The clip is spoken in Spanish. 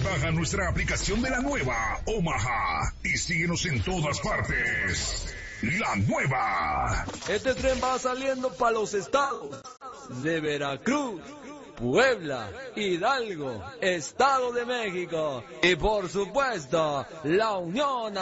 Baja nuestra aplicación de la nueva Omaha y síguenos en todas partes. La nueva. Este tren va saliendo para los estados de Veracruz, Puebla, Hidalgo, Estado de México y por supuesto la Unión